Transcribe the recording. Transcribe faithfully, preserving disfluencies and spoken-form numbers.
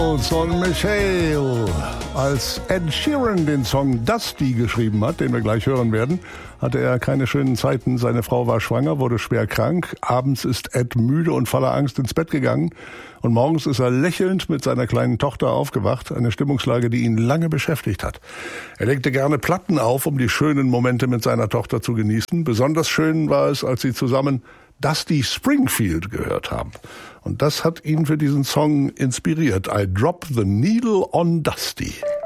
Von Michelle. Als Ed Sheeran den Song Dusty geschrieben hat, den wir gleich hören werden, hatte er keine schönen Zeiten. Seine Frau war schwanger, wurde schwer krank. Abends ist Ed müde und voller Angst ins Bett gegangen. Und morgens ist er lächelnd mit seiner kleinen Tochter aufgewacht. Eine Stimmungslage, die ihn lange beschäftigt hat. Er legte gerne Platten auf, um die schönen Momente mit seiner Tochter zu genießen. Besonders schön war es, als sie zusammen Dusty Springfield gehört haben. Und das hat ihn für diesen Song inspiriert. I Drop the Needle on Dusty.